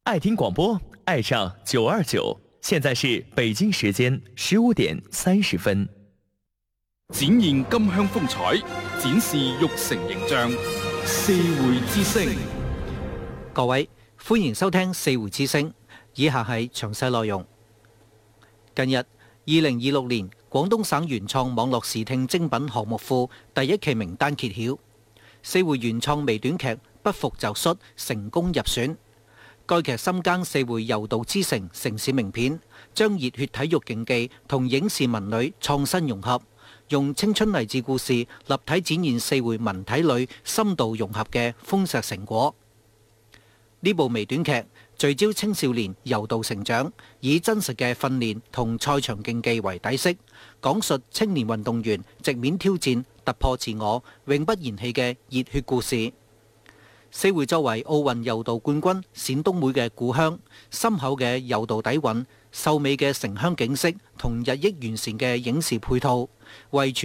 爱听广播，爱上929。现在是北京时間15點30分。 展現金鄉風采，展示玉成形象。四會之聲， 各位歡迎收聽四會之聲。以下係詳細內容。近日，2026年廣東省原創網絡視聽精品項目庫第一期名單揭曉，四會原創微短劇《不服就摔》成功入選。該劇深耕四會柔道之城城市名片，將熱血體育競技同影視文旅創新融合，用青春勵志故事立體展現四會文體旅深度融合嘅豐碩成果。呢部微短劇聚焦青少年柔道成長，以真實嘅訓練同賽場競技為底色，講述青年運動員直面挑戰、突破自我、永不言棄嘅熱血故事。四會作為奧運柔道冠軍冼冬妹嘅故鄉，深厚嘅柔道底蘊、秀美嘅城鄉景色同日益完善嘅影視配套，為